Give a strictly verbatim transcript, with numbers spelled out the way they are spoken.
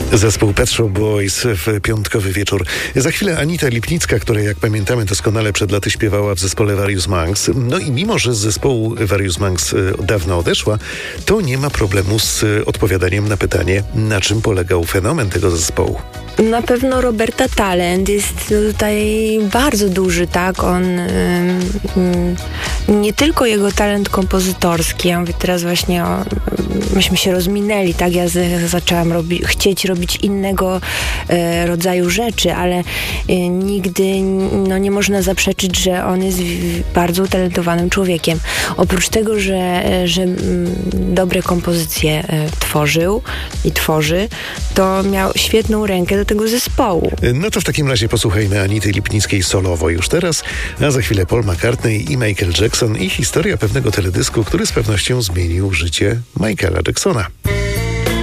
Zespół Pet Shop Boys w piątkowy wieczór. Za chwilę Anita Lipnicka, która, jak pamiętamy, doskonale przed laty śpiewała w zespole Various Monks. No i mimo, że z zespołu Various Monks dawno odeszła, to nie ma problemu z odpowiadaniem na pytanie, na czym polegał fenomen tego zespołu. Na pewno Roberta talent jest tutaj bardzo duży, tak? On ym, nie tylko jego talent kompozytorski, ja mówię teraz właśnie o, myśmy się rozminęli, tak? Ja z, zaczęłam robi, chcieć robić innego e, rodzaju rzeczy, ale e, nigdy no, nie można zaprzeczyć, że on jest bardzo utalentowanym człowiekiem. Oprócz tego, że, że m, dobre kompozycje e, tworzył i tworzy, to miał świetną rękę do tego zespołu. No to w takim razie posłuchajmy Anity Lipnickiej solowo już teraz, a za chwilę Paul McCartney i Michael Jackson i historia pewnego teledysku, który z pewnością zmienił życie Michaela Jacksona.